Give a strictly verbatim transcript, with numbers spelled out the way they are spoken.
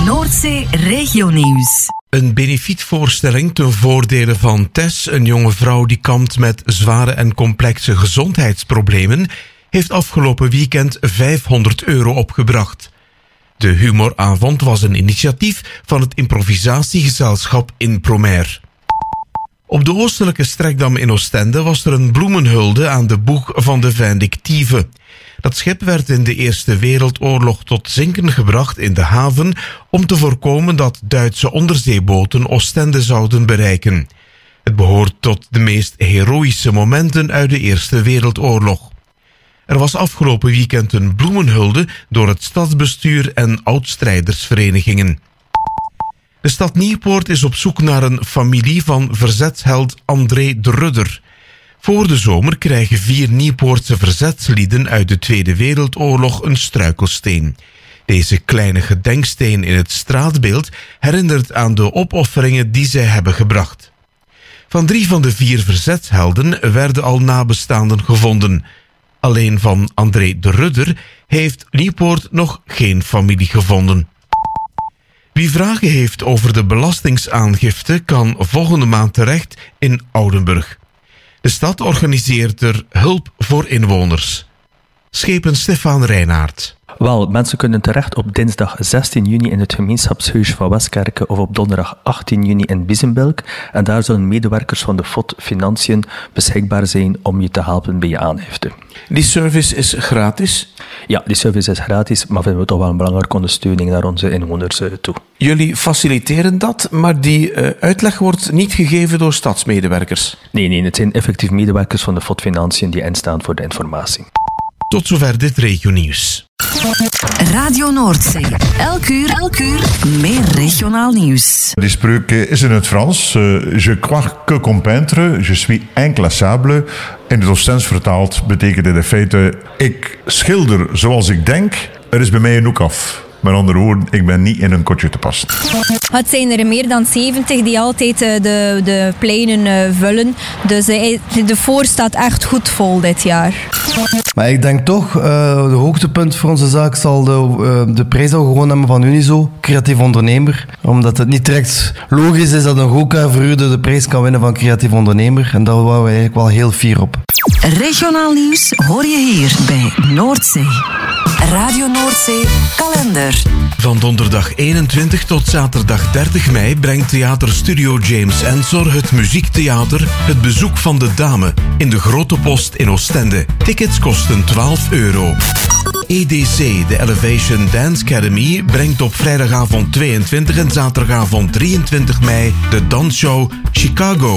Noordzee Regionieuws. Een benefietvoorstelling ten voordele van Tess, een jonge vrouw die kampt met zware en complexe gezondheidsproblemen, heeft afgelopen weekend vijfhonderd euro opgebracht. De humoravond was een initiatief van het improvisatiegezelschap Impromer. Op de oostelijke strekdam in Oostende was er een bloemenhulde aan de boeg van de Vindictieve. Dat schip werd in de Eerste Wereldoorlog tot zinken gebracht in de haven om te voorkomen dat Duitse onderzeeboten Oostende zouden bereiken. Het behoort tot de meest heroïsche momenten uit de Eerste Wereldoorlog. Er was afgelopen weekend een bloemenhulde door het stadsbestuur en oudstrijdersverenigingen. De stad Nieuwpoort is op zoek naar een familie van verzetsheld André de Rudder. Voor de zomer krijgen vier Nieuwpoortse verzetslieden uit de Tweede Wereldoorlog een struikelsteen. Deze kleine gedenksteen in het straatbeeld herinnert aan de opofferingen die zij hebben gebracht. Van drie van de vier verzetshelden werden al nabestaanden gevonden. Alleen van André de Rudder heeft Nieuwpoort nog geen familie gevonden. Wie vragen heeft over de belastingsaangifte kan volgende maand terecht in Oudenburg. De stad organiseert er hulp voor inwoners. Schepen Stefan Reinaert. Wel, mensen kunnen terecht op dinsdag zestien juni in het gemeenschapshuis van Westkerke of op donderdag achttien juni in Biezenbelk. En daar zullen medewerkers van de F O D Financiën beschikbaar zijn om je te helpen bij je aangifte. Die service is gratis? Ja, die service is gratis, maar vinden we toch wel een belangrijke ondersteuning naar onze inwoners toe. Jullie faciliteren dat, maar die uh, uitleg wordt niet gegeven door stadsmedewerkers? Nee, nee, het zijn effectief medewerkers van de F O D Financiën die instaan voor de informatie. Tot zover dit regionieuws. Radio Noordzee. Elk uur, elk uur meer regionaal nieuws. Die spreuk is in het Frans. Uh, je crois que comme peintre, je suis inclassable. In het Oostends vertaald betekent dit in feite: ik schilder zoals ik denk, er is bij mij een hoek af. Met andere woorden, ik ben niet in een kotje te passen. Het zijn er meer dan zeventig die altijd de, de pleinen vullen. Dus de voor staat echt goed vol dit jaar. Maar ik denk toch, uh, de hoogtepunt voor onze zaak zal de, uh, de prijs al gewonnen hebben van Unizo, creatief ondernemer. Omdat het niet direct logisch is dat een Roka voor u de prijs kan winnen van creatief ondernemer. En daar waren we eigenlijk wel heel fier op. Regionaal nieuws hoor je hier bij Noordzee. Radio Noordzee kalender. Van donderdag eenentwintig tot zaterdag dertig mei brengt Theater Studio James Ensor het muziektheater Het Bezoek van de Dame in de Grote Post in Oostende. Tickets kosten twaalf euro. E D C, de Elevation Dance Academy, brengt op vrijdagavond tweeëntwintig en zaterdagavond drieëntwintig mei de dansshow Chicago.